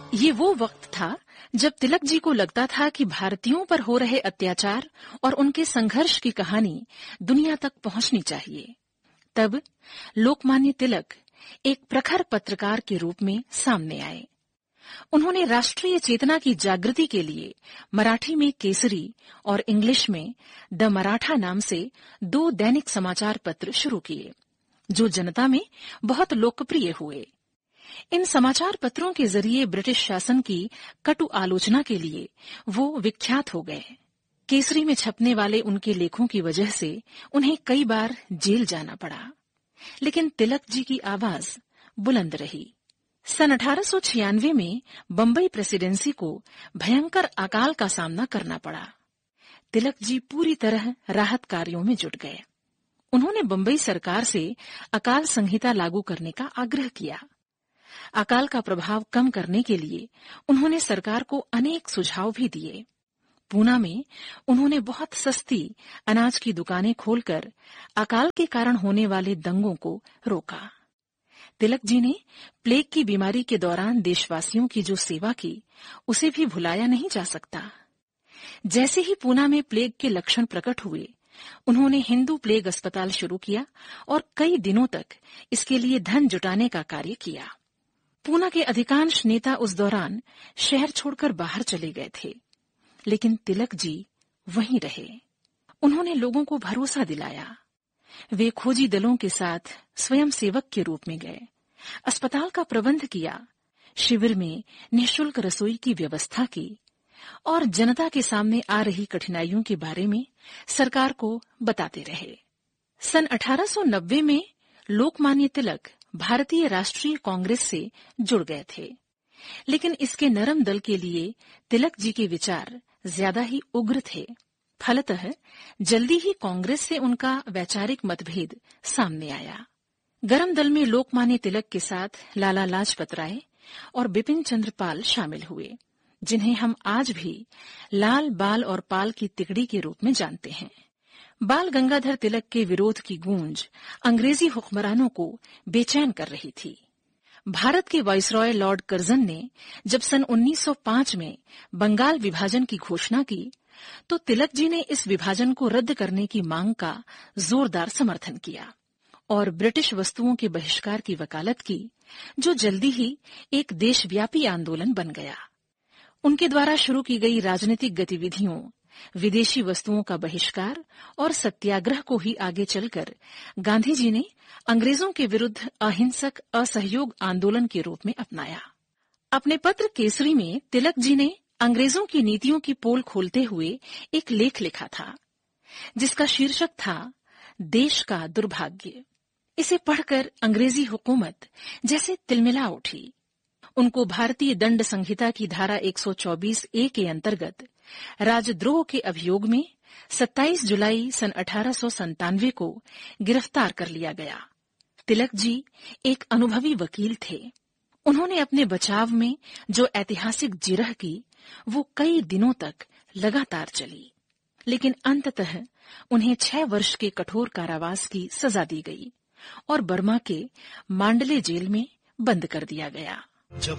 ये वो वक्त था जब तिलक जी को लगता था कि भारतीयों पर हो रहे अत्याचार और उनके संघर्ष की कहानी दुनिया तक पहुंचनी चाहिए। तब लोकमान्य तिलक एक प्रखर पत्रकार के रूप में सामने आए। उन्होंने राष्ट्रीय चेतना की जागृति के लिए मराठी में केसरी और इंग्लिश में द मराठा नाम से 2 दैनिक समाचार पत्र शुरू किए, जो जनता में बहुत लोकप्रिय हुए। इन समाचार पत्रों के जरिए ब्रिटिश शासन की कटु आलोचना के लिए वो विख्यात हो गए। केसरी में छपने वाले उनके लेखों की वजह से उन्हें कई बार जेल जाना पड़ा, लेकिन तिलक जी की आवाज बुलंद रही। सन 1896 में बम्बई प्रेसिडेंसी को भयंकर अकाल का सामना करना पड़ा। तिलक जी पूरी तरह राहत कार्यों में जुट गए। उन्होंने बम्बई सरकार से अकाल संहिता लागू करने का आग्रह किया। अकाल का प्रभाव कम करने के लिए उन्होंने सरकार को अनेक सुझाव भी दिए। पूना में उन्होंने बहुत सस्ती अनाज की दुकानें खोलकर अकाल के कारण होने वाले दंगों को रोका। तिलक जी ने प्लेग की बीमारी के दौरान देशवासियों की जो सेवा की, उसे भी भुलाया नहीं जा सकता। जैसे ही पूना में प्लेग के लक्षण प्रकट हुए, उन्होंने हिंदू प्लेग अस्पताल शुरू किया और कई दिनों तक इसके लिए धन जुटाने का कार्य किया। पूना के अधिकांश नेता उस दौरान शहर छोड़कर बाहर चले गए थे, लेकिन तिलक जी वहीं रहे। उन्होंने लोगों को भरोसा दिलाया। वे खोजी दलों के साथ स्वयं सेवक के रूप में गए, अस्पताल का प्रबंध किया, शिविर में निःशुल्क रसोई की व्यवस्था की और जनता के सामने आ रही कठिनाइयों के बारे में सरकार को बताते रहे। सन 1890 में लोकमान्य तिलक भारतीय राष्ट्रीय कांग्रेस से जुड़ गए थे, लेकिन इसके नरम दल के लिए तिलक जी के विचार ज्यादा ही उग्र थे। फलतः जल्दी ही कांग्रेस से उनका वैचारिक मतभेद सामने आया। गरम दल में लोकमान्य तिलक के साथ लाला लाजपत राय और बिपिन चंद्र पाल शामिल हुए, जिन्हें हम आज भी लाल, बाल और पाल की तिकड़ी के रूप में जानते हैं। बाल गंगाधर तिलक के विरोध की गूंज अंग्रेजी हुक्मरानों को बेचैन कर रही थी। भारत के वाइसरॉय लॉर्ड कर्जन ने जब सन 1905 में बंगाल विभाजन की घोषणा की, तो तिलक जी ने इस विभाजन को रद्द करने की मांग का जोरदार समर्थन किया और ब्रिटिश वस्तुओं के बहिष्कार की वकालत की, जो जल्दी ही एक देशव्यापी आंदोलन बन गया। उनके द्वारा शुरू की गई राजनीतिक गतिविधियों, विदेशी वस्तुओं का बहिष्कार और सत्याग्रह को ही आगे चलकर गांधी जी ने अंग्रेजों के विरुद्ध अहिंसक असहयोग आंदोलन के रूप में अपनाया। अपने पत्र केसरी में तिलक जी ने अंग्रेजों की नीतियों की पोल खोलते हुए एक लेख लिखा था, जिसका शीर्षक था देश का दुर्भाग्य। इसे पढ़कर अंग्रेजी हुकूमत जैसे तिलमिला उठी। उनको भारतीय दंड संहिता की धारा 124A के अंतर्गत राजद्रोह के अभियोग में 27 जुलाई सन 1897 को गिरफ्तार कर लिया गया। तिलक जी एक अनुभवी वकील थे। उन्होंने अपने बचाव में जो ऐतिहासिक जिरह की, वो कई दिनों तक लगातार चली, लेकिन अंततः उन्हें 6 वर्ष के कठोर कारावास की सजा दी गई और बर्मा के मांडले जेल में बंद कर दिया गया।